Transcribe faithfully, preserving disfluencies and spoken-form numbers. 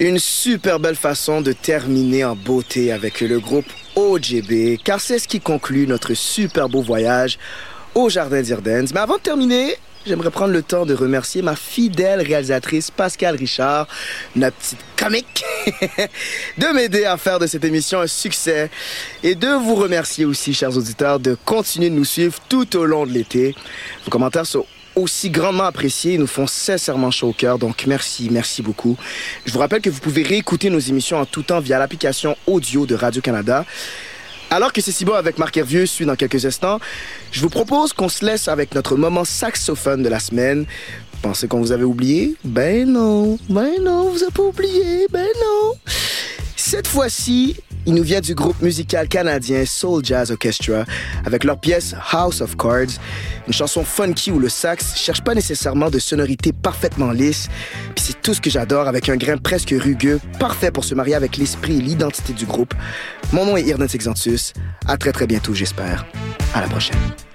Une super belle façon de terminer en beauté avec le groupe O J B, car c'est ce qui conclut notre super beau voyage au Jardin d'Irden's. Mais avant de terminer, j'aimerais prendre le temps de remercier ma fidèle réalisatrice Pascal Richard, notre petite comique, de m'aider à faire de cette émission un succès et de vous remercier aussi, chers auditeurs, de continuer de nous suivre tout au long de l'été. Vos commentaires sont aussi grandement appréciés, ils nous font sincèrement chaud au cœur, donc merci, merci beaucoup. Je vous rappelle que vous pouvez réécouter nos émissions en tout temps via l'application audio de Radio-Canada. Alors que C'est si beau avec Marc Hervieux suit dans quelques instants, je vous propose qu'on se laisse avec notre moment saxophone de la semaine. Pensez qu'on vous avait oublié? Ben non, ben non, vous avez pas oublié, ben non. Cette fois-ci, il nous vient du groupe musical canadien Soul Jazz Orchestra avec leur pièce House of Cards, une chanson funky où le sax cherche pas nécessairement de sonorité parfaitement lisse, puis c'est tout ce que j'adore avec un grain presque rugueux, parfait pour se marier avec l'esprit et l'identité du groupe. Mon nom est Irden Sexantus. À très très bientôt, j'espère. À la prochaine.